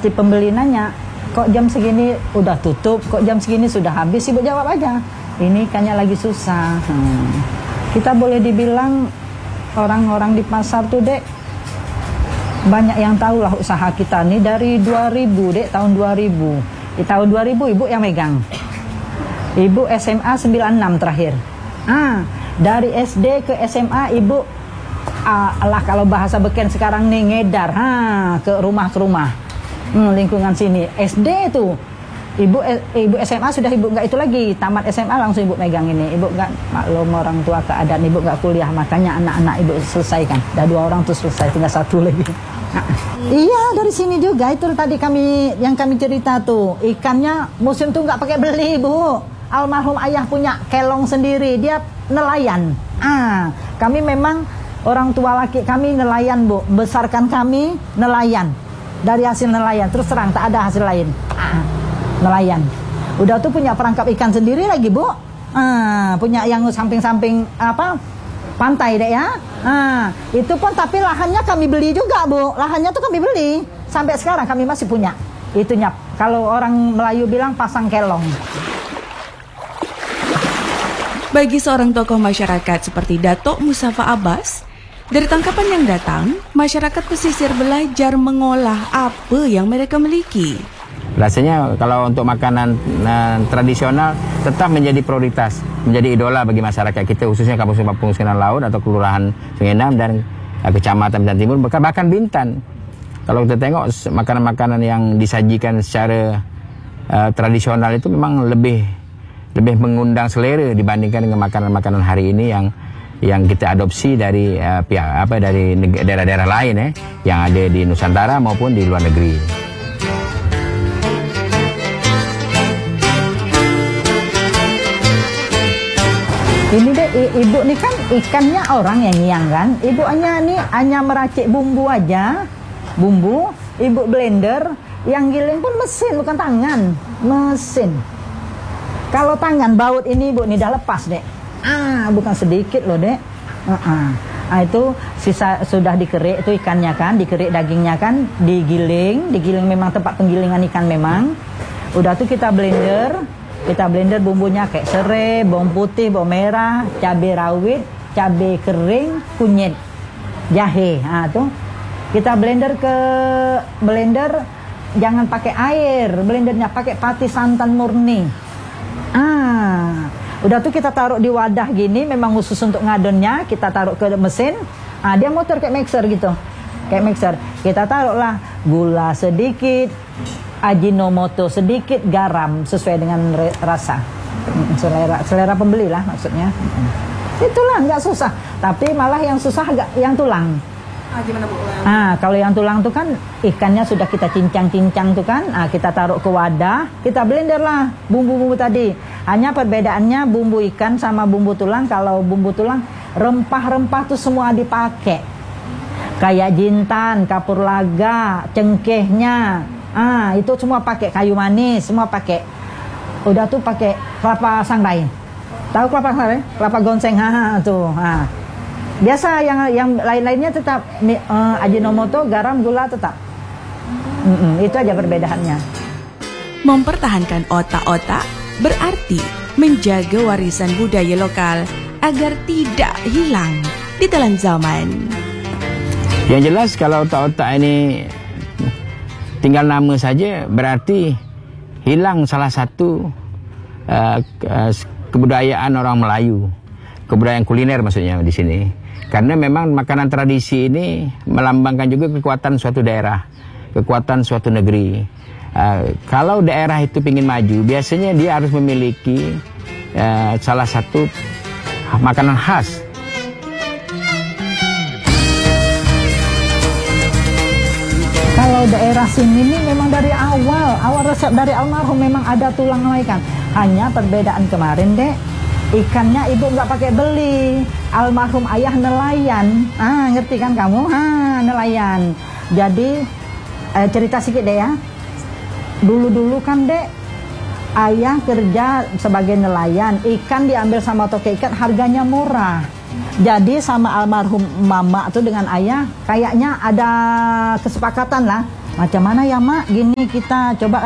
si pembeli nanya, kok jam segini udah tutup, kok jam segini sudah habis, ibu jawab aja, ini ikannya lagi susah. Kita boleh dibilang orang-orang di pasar tuh dek, banyak yang tahu lah usaha kita nih dari 2000 dek, tahun 2000. Di tahun 2000 ibu yang megang. Ibu SMA 96 terakhir. Dari SD ke SMA ibu kalau bahasa beken sekarang nih ngedar ke rumah lingkungan sini. SD itu ibu SMA sudah ibu nggak itu lagi, tamat SMA langsung ibu megang ini. Ibu nggak maklum orang tua keadaan ibu nggak kuliah, makanya anak-anak ibu selesaikan. Dah 2 orang tuh selesai, tinggal 1 lagi. Iya dari sini juga itu tadi kami cerita tuh, ikannya musim tuh nggak pakai beli bu. Almarhum ayah punya kelong sendiri, dia nelayan. Kami memang orang tua laki kami nelayan bu, besarkan kami nelayan. Dari hasil nelayan, terus terang tak ada hasil lain. Nelayan. Udah tuh punya perangkap ikan sendiri lagi bu. Punya yang samping-samping pantai deh ya. Itu pun tapi lahannya kami beli juga bu. Lahannya tuh kami beli. Sampai sekarang kami masih punya. Itunya kalau orang Melayu bilang pasang kelong. Bagi seorang tokoh masyarakat seperti Dato' Musafa Abbas, dari tangkapan yang datang, masyarakat pesisir belajar mengolah apa yang mereka miliki. Rasanya kalau untuk makanan tradisional tetap menjadi prioritas, menjadi idola bagi masyarakat kita, khususnya Kampung Sungai Laut atau Kelurahan Sungai Enam dan Kecamatan Bintan Timur, bahkan Bintan. Kalau kita tengok makanan-makanan yang disajikan secara tradisional itu memang lebih mengundang selera dibandingkan dengan makanan-makanan hari ini yang kita adopsi dari dari daerah-daerah lain yang ada di Nusantara maupun di luar negeri. Ini deh ibu nih kan ikannya orang yang ngiang kan. Ibu hanya meracik bumbu aja. Bumbu, ibu blender, yang giling pun mesin bukan tangan, mesin. Kalau tangan baut ini ibu nih dah lepas dek. Bukan sedikit loh dek. Itu sisa sudah dikerik itu ikannya kan, dikerik dagingnya kan, digiling memang tempat penggilingan ikan memang. Udah tuh kita blender bumbunya kayak serai, bawang putih, bawang merah, cabai rawit, cabai kering, kunyit, jahe. Tuh kita blender jangan pakai air, blendernya pakai pati santan murni. Udah tuh kita taruh di wadah gini, memang khusus untuk ngadonnya, kita taruh ke mesin. Dia motor kayak mixer gitu. Kayak mixer. Kita taruhlah gula sedikit, ajinomoto sedikit, garam sesuai dengan rasa. Selera pembeli lah maksudnya. Itulah nggak susah. Tapi malah yang susah yang tulang. Gimana Bu? Kalau yang tulang tuh kan ikannya sudah kita cincang-cincang tuh kan, kita taruh ke wadah, kita blender lah bumbu-bumbu tadi. Hanya perbedaannya bumbu ikan sama bumbu tulang. Kalau bumbu tulang rempah-rempah tuh semua dipakai, kayak jintan, kapur laga, cengkehnya, itu semua pakai, kayu manis semua pakai. Udah tuh pakai kelapa sangrai. Tahu kelapa sangrai? Kelapa gonseng, tuh. Biasa yang lain-lainnya tetap ajinomoto, garam, gula tetap. Itu aja perbedaannya. Mempertahankan otak-otak berarti menjaga warisan budaya lokal agar tidak hilang di telan zaman. Yang jelas kalau otak-otak ini tinggal nama saja berarti hilang salah satu kebudayaan orang Melayu, kebudayaan kuliner maksudnya di sini. Karena memang makanan tradisi ini melambangkan juga kekuatan suatu daerah, kekuatan suatu negeri. Kalau daerah itu ingin maju, biasanya dia harus memiliki salah satu makanan khas. Kalau daerah sini ini memang dari awal resep dari almarhum memang ada tulang ikan. Hanya perbedaan kemarin dek, ikannya ibu nggak pakai beli. Almarhum ayah nelayan. Ngerti kan kamu? Nelayan. Jadi cerita sedikit deh ya. Dulu kan dek, ayah kerja sebagai nelayan. Ikan diambil sama toko ikan, harganya murah. Jadi sama almarhum mama tuh dengan ayah kayaknya ada kesepakatan lah. Macam mana ya mak, gini kita coba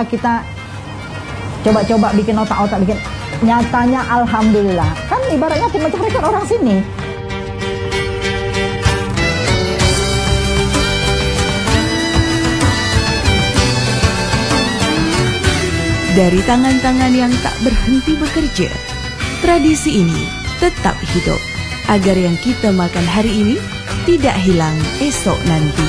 bikin otak-otak bikin. Nyatanya alhamdulillah, kan ibaratnya aku mencarikan orang sini. Dari tangan-tangan yang tak berhenti bekerja, tradisi ini tetap hidup agar yang kita makan hari ini tidak hilang esok nanti.